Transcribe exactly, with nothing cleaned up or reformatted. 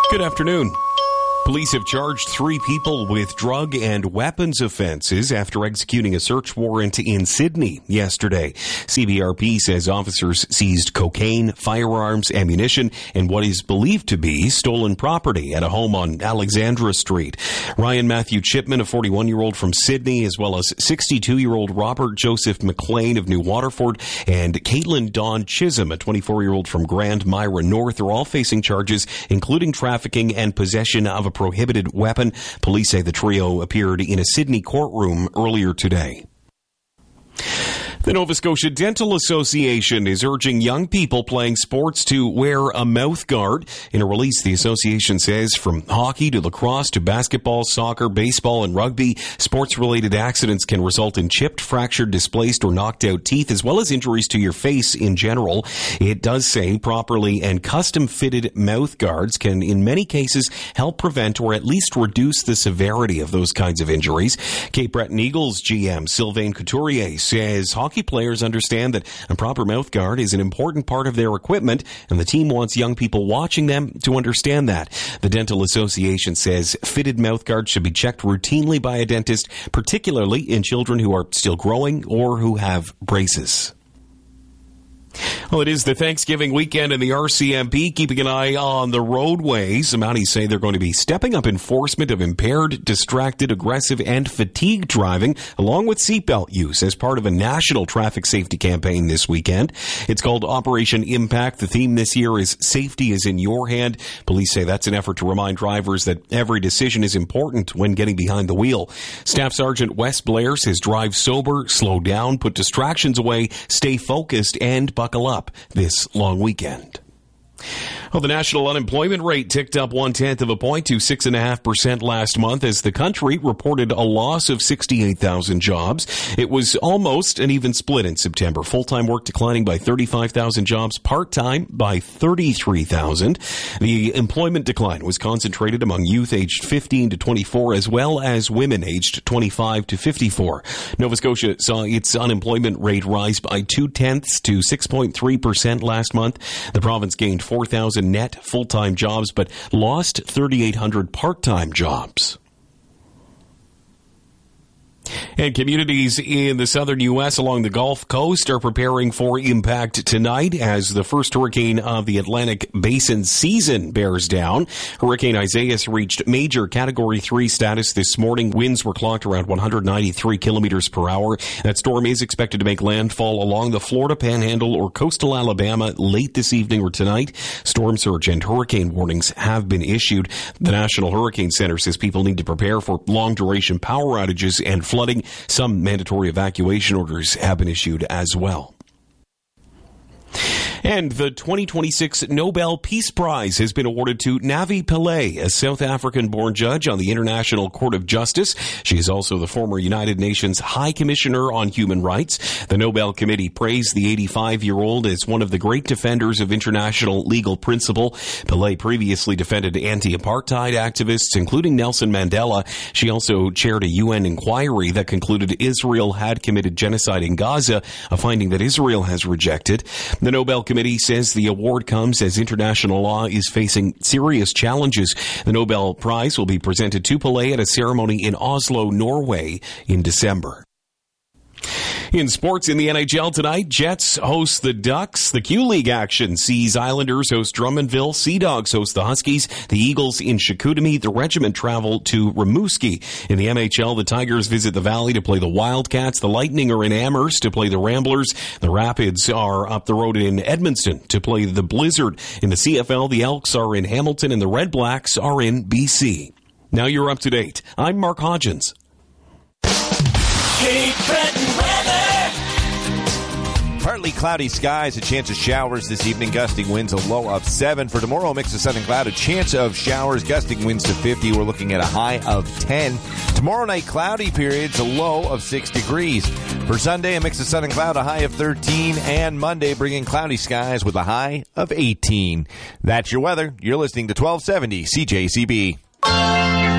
Good afternoon. Police have charged three people with drug and weapons offenses after executing a search warrant in Sydney yesterday. C B R P says officers seized cocaine, firearms, ammunition, and what is believed to be stolen property at a home on Alexandra Street. Ryan Matthew Chipman, a forty-one-year-old from Sydney, as well as sixty-two-year-old Robert Joseph McLean of New Waterford, and Caitlin Dawn Chisholm, a twenty-four-year-old from Grand Myra North, are all facing charges, including trafficking and possession of a prohibited weapon. Police say the trio appeared in a Sydney courtroom earlier today. The Nova Scotia Dental Association is urging young people playing sports to wear a mouth guard. In a release, the association says from hockey to lacrosse to basketball, soccer, baseball, and rugby, sports-related accidents can result in chipped, fractured, displaced, or knocked out teeth, as well as injuries to your face in general. It does say properly and custom-fitted mouth guards can, in many cases, help prevent or at least reduce the severity of those kinds of injuries. Cape Breton Eagles G M Sylvain Couturier says hockey players understand that a proper mouth guard is an important part of their equipment, and the team wants young people watching them to understand that. The Dental Association says fitted mouth guards should be checked routinely by a dentist, particularly in children who are still growing or who have braces. Well, it is the Thanksgiving weekend in the R C M P, keeping an eye on the roadways. The Mounties say they're going to be stepping up enforcement of impaired, distracted, aggressive, and fatigued driving, along with seatbelt use, as part of a national traffic safety campaign this weekend. It's called Operation Impact. The theme this year is Safety is in Your Hand. Police say that's an effort to remind drivers that every decision is important when getting behind the wheel. Staff Sergeant Wes Blair says drive sober, slow down, put distractions away, stay focused, and buckle up this long weekend. Well, the national unemployment rate ticked up one-tenth of a point to six point five percent last month as the country reported a loss of sixty-eight thousand jobs. It was almost an even split in September. Full-time work declining by thirty-five thousand jobs, part-time by thirty-three thousand. The employment decline was concentrated among youth aged fifteen to twenty-four as well as women aged twenty-five to fifty-four. Nova Scotia saw its unemployment rate rise by two-tenths to six point three percent last month. The province gained four thousand net full-time jobs, but lost thirty-eight hundred part-time jobs. And communities in the southern U S along the Gulf Coast are preparing for impact tonight as the first hurricane of the Atlantic Basin season bears down. Hurricane Isaias reached major Category three status this morning. Winds were clocked around one hundred ninety-three kilometers per hour. That storm is expected to make landfall along the Florida Panhandle or coastal Alabama late this evening or tonight. Storm surge and hurricane warnings have been issued. The National Hurricane Center says people need to prepare for long-duration power outages and flooding. Some mandatory evacuation orders have been issued as well. And the twenty twenty-six Nobel Peace Prize has been awarded to Navi Pillay, a South African-born judge on the International Court of Justice. She is also the former United Nations High Commissioner on Human Rights. The Nobel Committee praised the eighty-five-year-old as one of the great defenders of international legal principle. Pillay previously defended anti-apartheid activists, including Nelson Mandela. She also chaired a U N inquiry that concluded Israel had committed genocide in Gaza, a finding that Israel has rejected. The Nobel Committee Committee says the award comes as international law is facing serious challenges. The Nobel Prize will be presented to Pillay at a ceremony in Oslo, Norway in December. In sports in the N H L tonight, Jets host the Ducks. The Q-League action sees Islanders host Drummondville. Sea Dogs host the Huskies. The Eagles in Chicoutimi. The Regiment travel to Rimouski. In the M H L, the Tigers visit the Valley to play the Wildcats. The Lightning are in Amherst to play the Ramblers. The Rapids are up the road in Edmundston to play the Blizzard. In the C F L, the Elks are in Hamilton and the Red Blacks are in B C. Now you're up to date. I'm Mark Hodgins. Cape Breton weather. Partly cloudy skies, a chance of showers this evening, gusting winds, a low of seven. For tomorrow, a mix of sun and cloud, a chance of showers, gusting winds to fifty. We're looking at a high of ten. Tomorrow night, cloudy periods, a low of six degrees. For Sunday, a mix of sun and cloud, a high of thirteen. And Monday, bringing cloudy skies with a high of eighteen. That's your weather. You're listening to twelve seventy C J C B.